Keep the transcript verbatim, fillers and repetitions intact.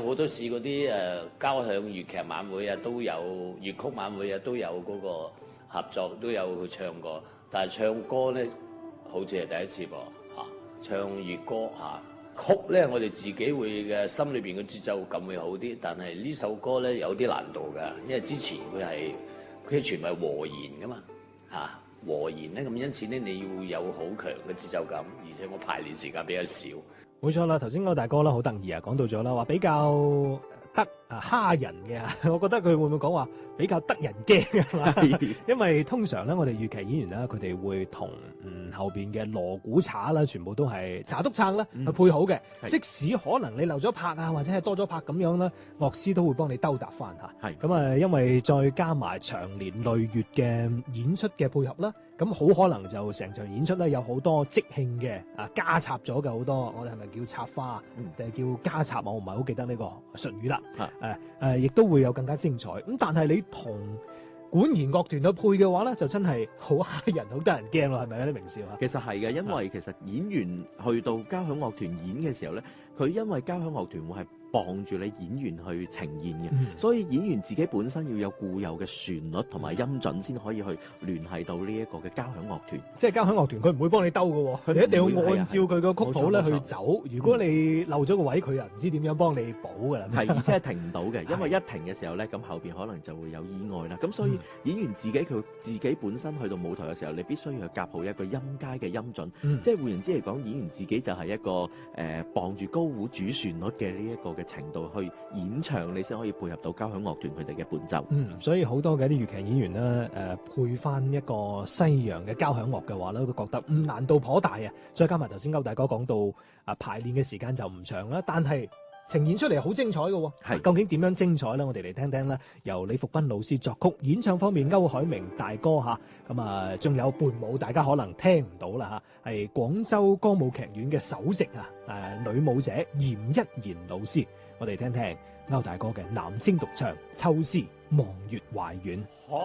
好多時嗰啲誒交響粵劇晚會啊，都有粵曲晚會啊，都有嗰個合作，都有去唱過。但係唱歌咧，好似係第一次噃嚇、啊。唱粵歌嚇、啊、曲咧，我哋自己會嘅心裏邊嘅節奏感會好啲。但係呢首歌咧有啲難度㗎，因為之前佢係佢全係和弦㗎嘛嚇、啊、和弦咧，咁因此咧你要有好強嘅節奏感，而且我排練時間比較少。 冇錯啦，頭先歐大哥啦，好得意啊，講到咗啦，話比較得啊蝦人嘅，我覺得佢會唔會講話比較得人驚啊？因為通常咧，我哋粵劇演員咧，佢哋會同嗯後邊嘅鑼鼓叉啦，全部都係查督撐啦，去配好嘅。嗯、即使可能你漏咗拍啊，或者係多咗拍咁樣啦，樂師都會幫你兜搭翻嚇。係咁啊，因為再加埋長年累月嘅演出嘅配合啦。咁好可能就成場演出咧有好多即興嘅啊加插咗嘅好多，我哋係咪叫插花定係、嗯、叫加插？我唔係好記得呢個術語啦。誒誒、啊，亦、啊、都會有更加精彩。咁但係你同管弦樂團去配嘅話咧，就真係好嚇人，好得人驚咯，係咪有啲名笑啊？ 其實係嘅，因為其實演員去到交響樂團演嘅時候咧，佢因為交響樂團會係傍住你演員去呈現嘅，嗯、所以演員自己本身要有固有嘅旋律同埋音準，先可以去聯繫到呢一個嘅交響樂團。 即係交響樂團，佢唔會幫你兜嘅，佢哋一定要按照佢個曲譜咧去走。如果你漏咗個位，佢又唔知點樣幫你補㗎啦。係，而且係停唔到嘅，因為一停嘅時候咧，咁後邊可能就會有意外啦。咁所以演員自己佢自己本身去到舞台嘅時候，你必須要去夾好一個音階嘅音準。嗯、即係換言之嚟講，演員自己就係一個誒傍住高胡主旋律嘅呢一個嘅程度去演唱，你先可以配合到交響樂團佢哋嘅伴奏。嗯， 所以好多嘅啲粵劇演員咧，誒、呃、配翻一個西洋嘅交響樂嘅話咧，都覺得嗯難度頗大啊。再加埋頭先歐大哥講到啊排練嘅時間就唔長啦，但係呈現出嚟好精彩嘅。係，究竟點樣精彩咧？我哋嚟聽聽啦。由李福斌老師作曲，演唱方面歐海明大哥吓，咁啊仲有伴舞，大家可能聽唔到啦吓，係廣州歌舞劇院嘅首席啊誒、呃、女舞者嚴一言老師。我哋聽聽歐大哥嘅男聲獨唱《秋思望月懷遠》。